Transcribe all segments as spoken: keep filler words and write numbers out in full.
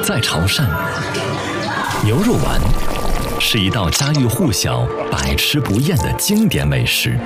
在潮汕，牛肉丸是一道家喻户晓、百吃不厌的经典美食。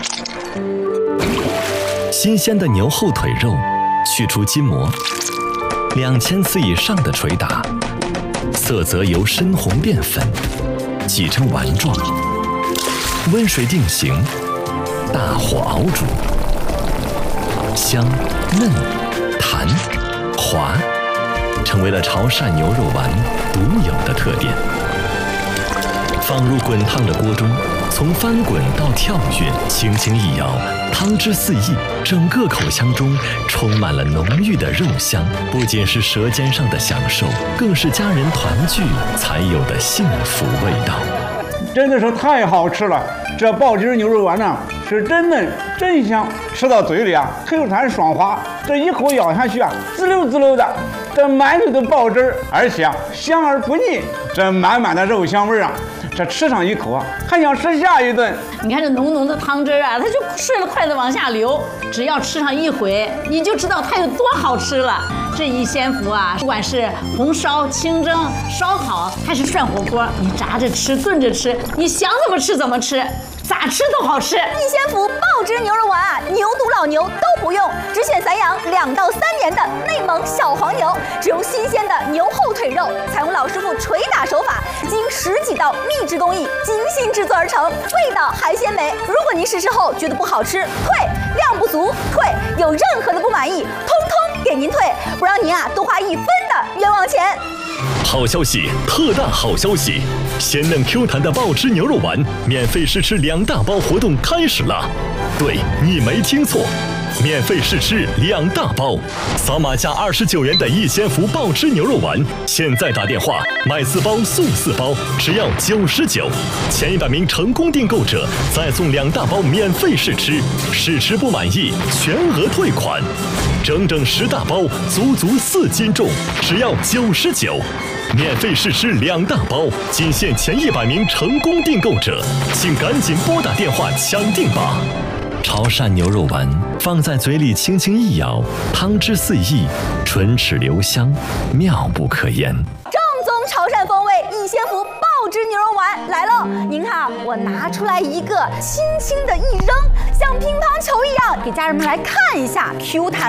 新鲜的牛后腿肉，去除筋膜，两千次以上的捶打，色泽由深红变粉，挤成丸状，温水定型，大火熬煮，香嫩弹滑，成为了潮汕牛肉丸独有的特点。放入滚烫的锅中，从翻滚到跳跃，轻轻一摇，汤汁四溢，整个口腔中充满了浓郁的肉香，不仅是舌尖上的享受，更是家人团聚才有的幸福味道。 真的是太好吃了！这爆汁牛肉丸呢，是真嫩真香，吃到嘴里啊，Q弹爽滑，这一口咬下去啊，滋溜滋溜的，这满嘴的爆汁，而且啊香而不腻，这满满的肉香味啊，这吃上一口啊，还想吃下一顿。 你看这浓浓的汤汁啊，它就顺着筷子往下流，只要吃上一回，你就知道它有多好吃了。这一鲜福啊，不管是红烧、清蒸、烧烤，还是涮火锅，你炸着吃、炖着吃，你想怎么吃怎么吃，咋吃都好吃。 一鲜福爆汁牛肉丸啊，牛犊老牛都不用，只选散养两到三年的内蒙小黄牛，只用新鲜的牛后腿肉，采用老师傅捶打手法，经十几道秘制工艺精心制作而成，味道还鲜美。如果您试吃后觉得不好吃，退；量不足，退；有任何的不满意，通通给您退，不让您啊多花一分的冤枉钱。 好消息，特大好消息！鲜嫩 Q 弹的爆汁牛肉丸免费试吃两大包活动开始了。对，你没听错，免费试吃两大包，扫码价二十九元的一鲜福爆汁牛肉丸，现在打电话买四包送四包，只要九十九，前一百名成功订购者再送两大包免费试吃，试吃不满意全额退款。整整十大包，足足四斤重，只要九十九。免费试吃两大包，仅限前一百名成功订购者，请赶紧拨打电话抢订吧。潮汕牛肉丸放在嘴里轻轻一咬，汤汁四溢，唇齿留香，妙不可言。 正宗潮汕风味一鲜福爆汁牛肉丸来喽！您看，我拿出来一个，轻轻的一扔，像乒乓球一样，给家人们来看一下 Q 弹